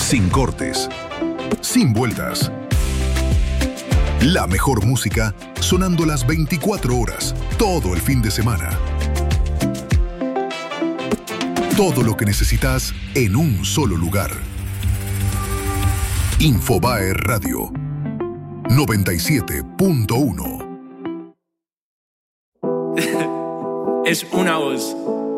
Sin cortes, sin vueltas. La mejor música sonando las 24 horas, todo el fin de semana. Todo lo que necesitas en un solo lugar. Infobae Radio 97.1. Es una voz.